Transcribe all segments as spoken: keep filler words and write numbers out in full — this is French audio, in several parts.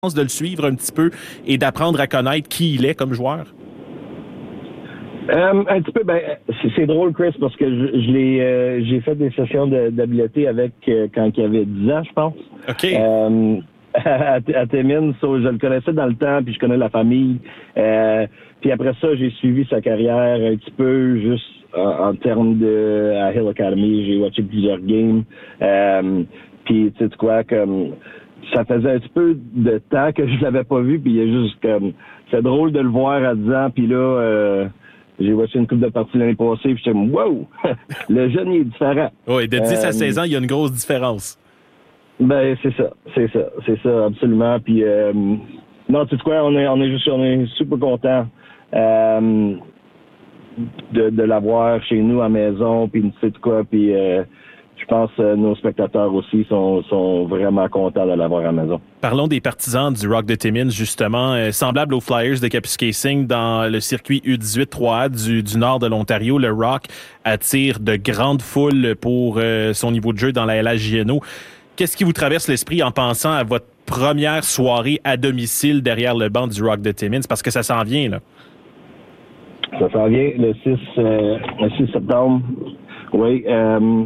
de le suivre un petit peu et d'apprendre à connaître qui il est comme joueur? Euh, un petit peu, ben, c'est, c'est drôle, Chris, parce que je, je l'ai, euh, j'ai fait des sessions de, d'habileté avec euh, quand il avait dix ans, je pense. OK. Euh, à, à Timmins, so, je le connaissais dans le temps, puis je connais la famille. Euh, puis après ça, j'ai suivi sa carrière un petit peu, juste en, en termes de à Hill Academy. J'ai watché plusieurs games. Euh, puis tu sais quoi, comme ça faisait un petit peu de temps que je l'avais pas vu, puis il y a juste comme c'est drôle de le voir à dix ans, puis là. Euh, J'ai watché une couple de parties l'année passée, puis j'étais comme, wow! Le jeune, il est différent. Oui, de dix euh, à seize ans, il y a une grosse différence. Ben, c'est ça, c'est ça, c'est ça, absolument. Puis, euh, non, tu sais quoi, on est, on est juste, on est super contents euh, de, de l'avoir chez nous à la maison, puis tu sais quoi, puis euh, je pense que nos spectateurs aussi sont, sont vraiment contents de l'avoir à la maison. Parlons des partisans du Rock de Timmins, justement, euh, semblable aux Flyers de Kapuskasing dans le circuit U dix-huit trois A du, du nord de l'Ontario. Le Rock attire de grandes foules pour euh, son niveau de jeu dans la L H J N O. Qu'est-ce qui vous traverse l'esprit en pensant à votre première soirée à domicile derrière le banc du Rock de Timmins? Parce que ça s'en vient, là. Ça s'en vient le six, euh, le six septembre. Oui. Euh,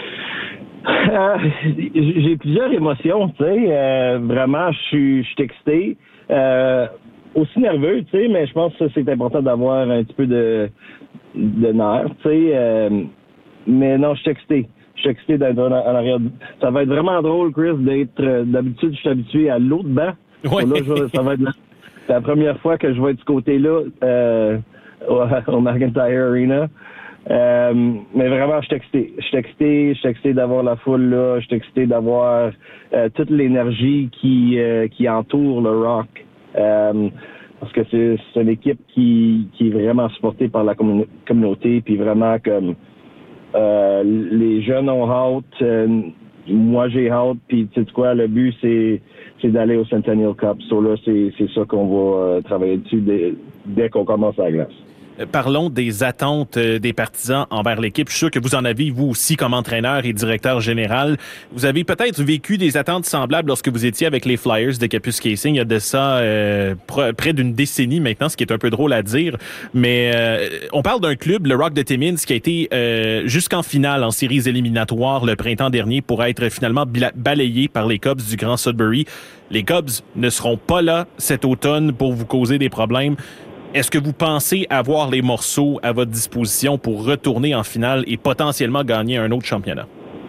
j'ai plusieurs émotions, tu sais. Euh, vraiment, je suis, je suis excité. Euh, aussi nerveux, tu sais, mais je pense que c'est important d'avoir un petit peu de, de nerfs, tu sais. Euh, mais non, je suis excité. Je suis excité d'être en arrière. Ça va être vraiment drôle, Chris, d'être... Euh, d'habitude, je suis habitué à l'autre banc. Ouais. Là, je, ça va être la, la première fois que je vais être de ce côté-là euh, au, au McIntyre Arena. Euh, mais vraiment, je suis excité. Je suis excité, je suis excité d'avoir la foule là. Je suis excité d'avoir euh, toute l'énergie qui euh, qui entoure le Rock. Euh, parce que c'est, c'est une équipe qui, qui est vraiment supportée par la communi- communauté. Puis vraiment, comme euh, les jeunes ont hâte. Euh, moi, j'ai hâte. Puis tu sais quoi, le but, c'est, c'est d'aller au Centennial Cup. So là, c'est, c'est ça qu'on va euh, travailler dessus dès, dès qu'on commence à la glace. Parlons des attentes des partisans envers l'équipe. Je suis sûr que vous en avez, vous aussi, comme entraîneur et directeur général. Vous avez peut-être vécu des attentes semblables lorsque vous étiez avec les Flyers de Kapuskasing. Il y a de ça euh, pr- près d'une décennie maintenant, ce qui est un peu drôle à dire. Mais euh, on parle d'un club, le Rock de Timmins, qui a été euh, jusqu'en finale en séries éliminatoires le printemps dernier pour être finalement bila- balayé par les Cubs du Grand Sudbury. Les Cubs ne seront pas là cet automne pour vous causer des problèmes. Est-ce que vous pensez avoir les morceaux à votre disposition pour retourner en finale et potentiellement gagner un autre championnat?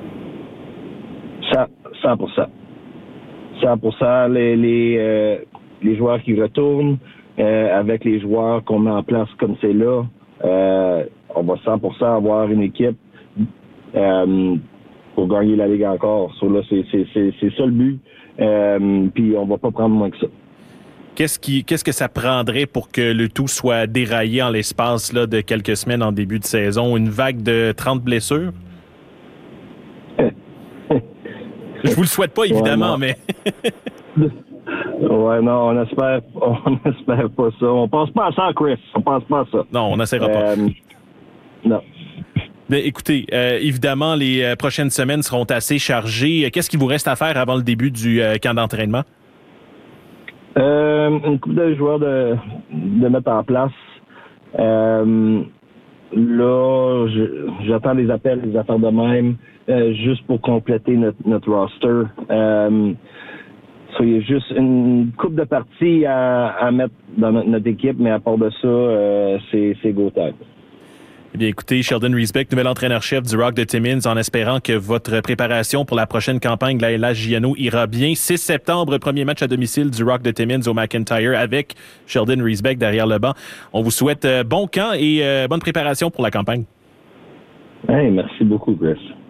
cent pour cent. cent pour cent. Les, les, euh, les joueurs qui retournent, euh, avec les joueurs qu'on met en place comme c'est là, euh, on va cent pour cent avoir une équipe euh, pour gagner la Ligue encore. So, là, c'est, c'est, c'est, c'est ça le but. Euh, puis on va pas prendre moins que ça. Qu'est-ce, qui, qu'est-ce que ça prendrait pour que le tout soit déraillé en l'espace là, de quelques semaines en début de saison? Une vague de trente blessures? Je vous le souhaite pas, évidemment, ouais, mais... ouais, non, on espère, on espère pas ça. On pense pas à ça, Chris. On pense pas à ça. Non, on n'essaiera euh, pas. Non. Mais écoutez, euh, évidemment, les euh, prochaines semaines seront assez chargées. Qu'est-ce qu'il vous reste à faire avant le début du euh, camp d'entraînement? Euh, une couple de joueurs de, de mettre en place. Euh, là, je, j'attends les appels, les affaires de même, euh, juste pour compléter notre, notre roster. Euh, so, il y a juste une couple de parties à, à mettre dans notre, notre équipe, mais à part de ça, euh, c'est, c'est go time. Eh bien, écoutez, Sheldon Riesbeck, nouvel entraîneur-chef du Rock de Timmins, en espérant que votre préparation pour la prochaine campagne de la L H J N O ira bien. six septembre, premier match à domicile du Rock de Timmins au McIntyre avec Sheldon Riesbeck derrière le banc. On vous souhaite bon camp et euh, bonne préparation pour la campagne. Hey, merci beaucoup, Chris.